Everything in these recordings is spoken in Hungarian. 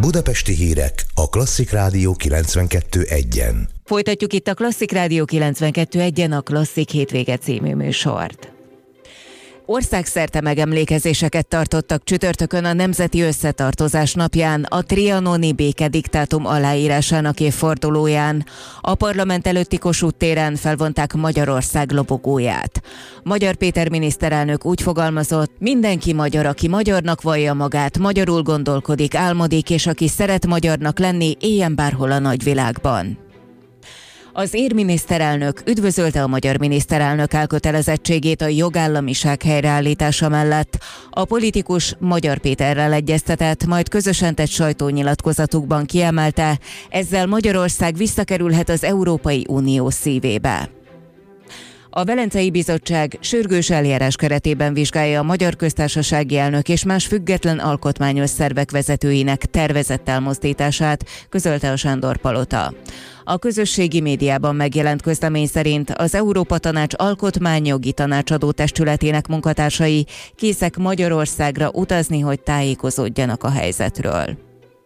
Budapesti hírek a Klasszik Rádió 92.1-en. Folytatjuk itt a Klasszik Rádió 92.1-en a Klasszik hétvége című műsort. Országszerte megemlékezéseket tartottak csütörtökön a Nemzeti Összetartozás napján, a trianoni békediktátum aláírásának évfordulóján. A parlament előtti Kossuth téren felvonták Magyarország lobogóját. Magyar Péter miniszterelnök úgy fogalmazott: mindenki magyar, aki magyarnak vallja magát, magyarul gondolkodik, álmodik, és aki szeret magyarnak lenni, éljen bárhol a nagyvilágban. Az ír miniszterelnök üdvözölte a magyar miniszterelnök elkötelezettségét a jogállamiság helyreállítása mellett. A politikus Magyar Péterrel egyeztetett, majd közösen tett sajtónyilatkozatukban kiemelte, ezzel Magyarország visszakerülhet az Európai Unió szívébe. A Velencei Bizottság sürgős eljárás keretében vizsgálja a Magyar Köztársasági Elnök és más független alkotmányos szervek vezetőinek tervezett elmozdítását, közölte a Sándor-palota. A közösségi médiában megjelent közlemény szerint az Európa Tanács alkotmányjogi tanácsadó testületének munkatársai készek Magyarországra utazni, hogy tájékozódjanak a helyzetről.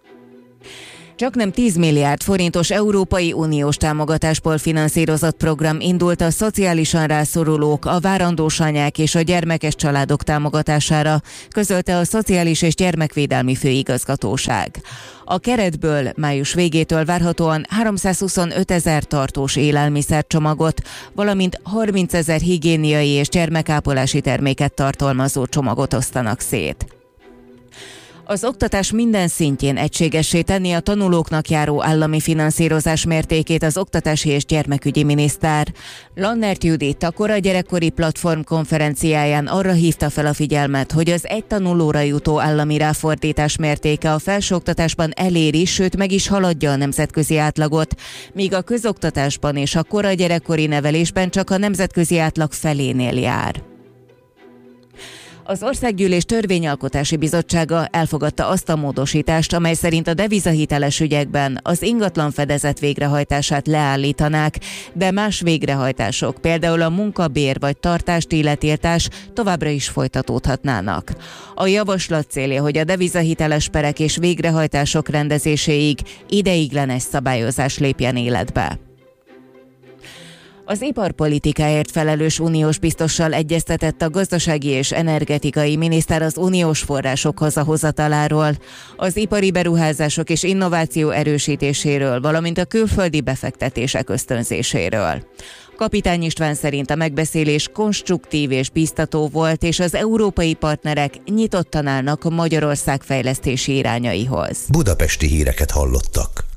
Csaknem 10 milliárd forintos Európai Uniós támogatásból finanszírozott program indult a szociálisan rászorulók, a várandós anyák és a gyermekes családok támogatására, közölte a Szociális és Gyermekvédelmi Főigazgatóság. A keretből május végétől várhatóan 325 000 tartós élelmiszercsomagot, valamint 30 000 higiéniai és gyermekápolási terméket tartalmazó csomagot osztanak szét. Az oktatás minden szintjén egységessé tenni a tanulóknak járó állami finanszírozás mértékét az oktatási és gyermekügyi miniszter. Lannert Judit a Kora Gyerekkori Platform konferenciáján arra hívta fel a figyelmet, hogy az egy tanulóra jutó állami ráfordítás mértéke a felsőoktatásban eléri, sőt meg is haladja a nemzetközi átlagot, míg a közoktatásban és a kora gyerekkori nevelésben csak a nemzetközi átlag felénél jár. Az Országgyűlés Törvényalkotási Bizottsága elfogadta azt a módosítást, amely szerint a devizahiteles ügyekben az ingatlanfedezet végrehajtását leállítanák, de más végrehajtások, például a munkabér vagy tartás-tiltás továbbra is folytatódhatnának. A javaslat célja, hogy a devizahiteles perek és végrehajtások rendezéséig ideiglenes szabályozás lépjen életbe. Az iparpolitikáért felelős uniós biztossal egyeztetett a gazdasági és energetikai miniszter az uniós források hazahozataláról, az ipari beruházások és innováció erősítéséről, valamint a külföldi befektetések ösztönzéséről. Kapitány István szerint a megbeszélés konstruktív és bíztató volt, és az európai partnerek nyitottan állnak Magyarország fejlesztési irányaihoz. Budapesti híreket hallottak.